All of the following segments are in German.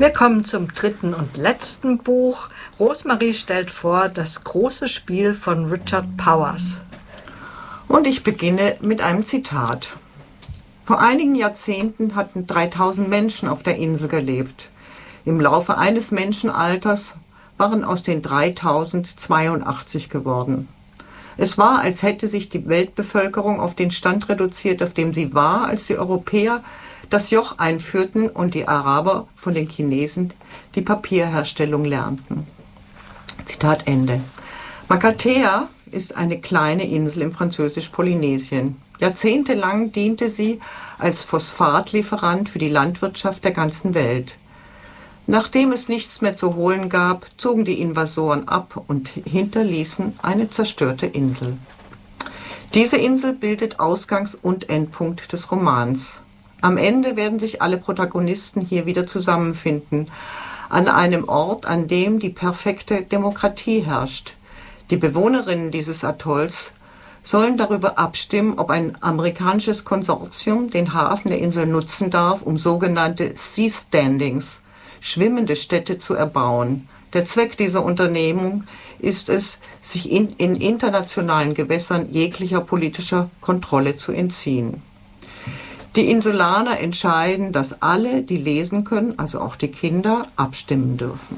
Wir kommen zum dritten und letzten Buch. Rosemarie stellt vor das große Spiel von Richard Powers. Und ich beginne mit einem Zitat. Vor einigen Jahrzehnten hatten 3000 Menschen auf der Insel gelebt. Im Laufe eines Menschenalters waren aus den 3000 82 geworden. Es war, als hätte sich die Weltbevölkerung auf den Stand reduziert, auf dem sie war, als die Europäer das Joch einführten und die Araber von den Chinesen die Papierherstellung lernten. Zitat Ende. Makatea ist eine kleine Insel im französisch-Polynesien. Jahrzehntelang diente sie als Phosphatlieferant für die Landwirtschaft der ganzen Welt. Nachdem es nichts mehr zu holen gab, zogen die Invasoren ab und hinterließen eine zerstörte Insel. Diese Insel bildet Ausgangs- und Endpunkt des Romans. Am Ende werden sich alle Protagonisten hier wieder zusammenfinden, an einem Ort, an dem die perfekte Demokratie herrscht. Die Bewohnerinnen dieses Atolls sollen darüber abstimmen, ob ein amerikanisches Konsortium den Hafen der Insel nutzen darf, um sogenannte Sea Standings, schwimmende Städte zu erbauen. Der Zweck dieser Unternehmung ist es, sich in internationalen Gewässern jeglicher politischer Kontrolle zu entziehen. Die Insulaner entscheiden, dass alle, die lesen können, also auch die Kinder, abstimmen dürfen.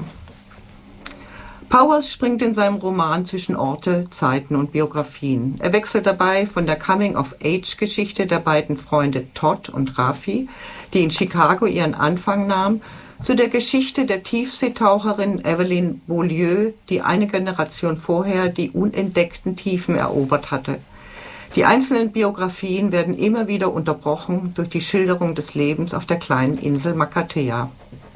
Powers springt in seinem Roman zwischen Orte, Zeiten und Biografien. Er wechselt dabei von der Coming-of-Age-Geschichte der beiden Freunde Todd und Raffi, die in Chicago ihren Anfang nahm, zu der Geschichte der Tiefseetaucherin Evelyn Beaulieu, die eine Generation vorher die unentdeckten Tiefen erobert hatte. Die einzelnen Biografien werden immer wieder unterbrochen durch die Schilderung des Lebens auf der kleinen Insel Makatea.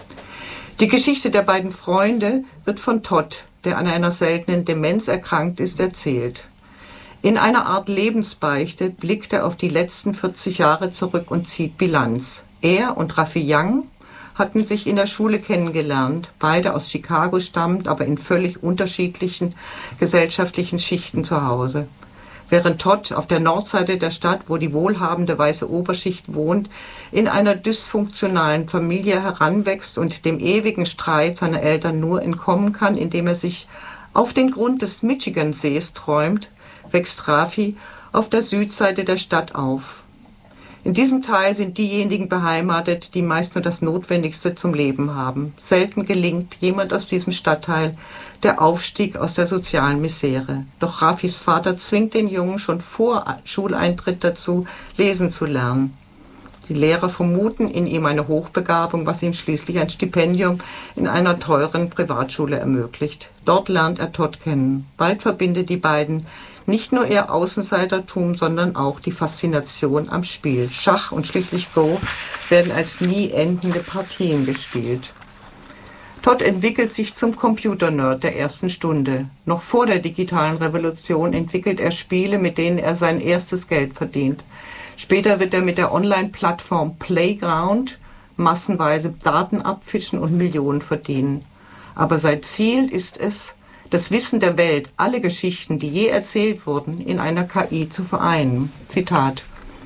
Die Geschichte der beiden Freunde wird von Todd, der an einer seltenen Demenz erkrankt ist, erzählt. In einer Art Lebensbeichte blickt er auf die letzten 40 Jahre zurück und zieht Bilanz. Er und Raffi Young hatten sich in der Schule kennengelernt, beide aus Chicago stammend, aber in völlig unterschiedlichen gesellschaftlichen Schichten zu Hause. Während Todd auf der Nordseite der Stadt, wo die wohlhabende weiße Oberschicht wohnt, in einer dysfunktionalen Familie heranwächst und dem ewigen Streit seiner Eltern nur entkommen kann, indem er sich auf den Grund des Michigansees träumt, wächst Raffi auf der Südseite der Stadt auf. In diesem Teil sind diejenigen beheimatet, die meist nur das Notwendigste zum Leben haben. Selten gelingt jemand aus diesem Stadtteil der Aufstieg aus der sozialen Misere. Doch Raffis Vater zwingt den Jungen schon vor Schuleintritt dazu, lesen zu lernen. Die Lehrer vermuten in ihm eine Hochbegabung, was ihm schließlich ein Stipendium in einer teuren Privatschule ermöglicht. Dort lernt er Todd kennen. Bald verbindet die beiden nicht nur ihr Außenseitertum, sondern auch die Faszination am Spiel. Schach und schließlich Go werden als nie endende Partien gespielt. Todd entwickelt sich zum Computer-Nerd der ersten Stunde. Noch vor der digitalen Revolution entwickelt er Spiele, mit denen er sein erstes Geld verdient. Später wird er mit der Online-Plattform Playground massenweise Daten abfischen und Millionen verdienen. Aber sein Ziel ist es, das Wissen der Welt, alle Geschichten, die je erzählt wurden, in einer KI zu vereinen. Zitat.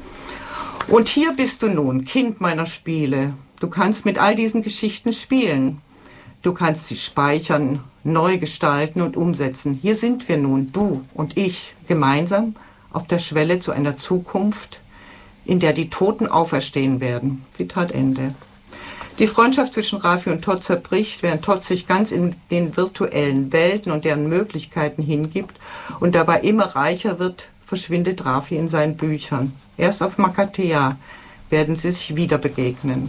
Und hier bist du nun, Kind meiner Spiele. Du kannst mit all diesen Geschichten spielen. Du kannst sie speichern, neu gestalten und umsetzen. Hier sind wir nun, du und ich, gemeinsam auf der Schwelle zu einer Zukunft, in der die Toten auferstehen werden. Zitat Ende. Die Freundschaft zwischen Raffi und Todd zerbricht, während Todd sich ganz in den virtuellen Welten und deren Möglichkeiten hingibt und dabei immer reicher wird, verschwindet Raffi in seinen Büchern. Erst auf Makatea werden sie sich wieder begegnen.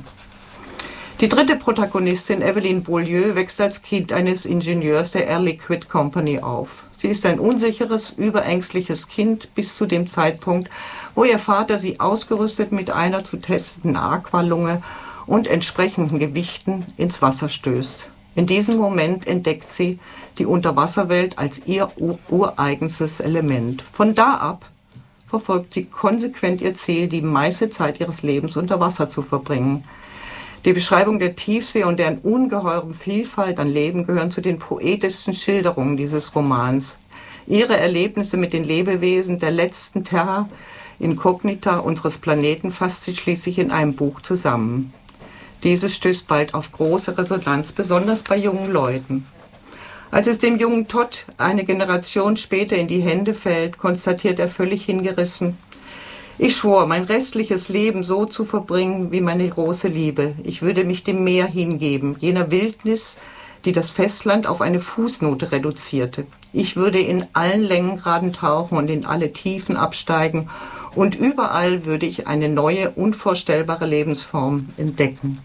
Die dritte Protagonistin, Evelyn Beaulieu, wächst als Kind eines Ingenieurs der Air Liquide Company auf. Sie ist ein unsicheres, überängstliches Kind bis zu dem Zeitpunkt, wo ihr Vater sie ausgerüstet mit einer zu testenden Aqualunge und entsprechenden Gewichten ins Wasser stößt. In diesem Moment entdeckt sie die Unterwasserwelt als ihr ureigenstes Element. Von da ab verfolgt sie konsequent ihr Ziel, die meiste Zeit ihres Lebens unter Wasser zu verbringen. Die Beschreibung der Tiefsee und deren ungeheurem Vielfalt an Leben gehören zu den poetischsten Schilderungen dieses Romans. Ihre Erlebnisse mit den Lebewesen der letzten Terra Incognita unseres Planeten fasst sie schließlich in einem Buch zusammen. Dieses stößt bald auf große Resonanz, besonders bei jungen Leuten. Als es dem jungen Todd eine Generation später in die Hände fällt, konstatiert er völlig hingerissen: Ich schwor, mein restliches Leben so zu verbringen wie meine große Liebe. Ich würde mich dem Meer hingeben, jener Wildnis, die das Festland auf eine Fußnote reduzierte. Ich würde in allen Längengraden tauchen und in alle Tiefen absteigen, und überall würde ich eine neue, unvorstellbare Lebensform entdecken.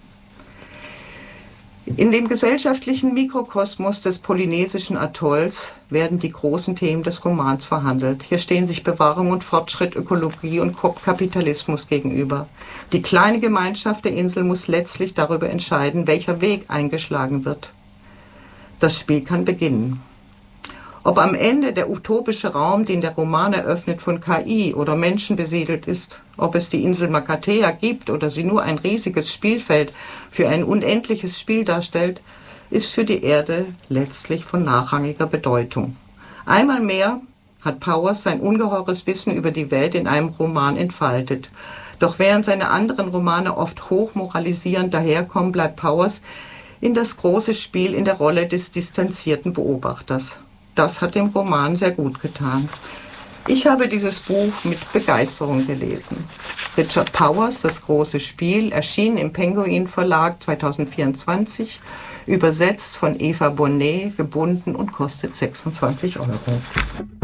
In dem gesellschaftlichen Mikrokosmos des polynesischen Atolls werden die großen Themen des Romans verhandelt. Hier stehen sich Bewahrung und Fortschritt, Ökologie und Kapitalismus gegenüber. Die kleine Gemeinschaft der Insel muss letztlich darüber entscheiden, welcher Weg eingeschlagen wird. Das Spiel kann beginnen. Ob am Ende der utopische Raum, den der Roman eröffnet, von KI oder Menschen besiedelt ist, ob es die Insel Makatea gibt oder sie nur ein riesiges Spielfeld für ein unendliches Spiel darstellt, ist für die Erde letztlich von nachrangiger Bedeutung. Einmal mehr hat Powers sein ungeheures Wissen über die Welt in einem Roman entfaltet. Doch während seine anderen Romane oft hochmoralisierend daherkommen, bleibt Powers in das große Spiel in der Rolle des distanzierten Beobachters. Das hat dem Roman sehr gut getan. Ich habe dieses Buch mit Begeisterung gelesen. Richard Powers, Das große Spiel, erschien im Penguin Verlag 2024, übersetzt von Eva Bonnet, gebunden und kostet 26 €.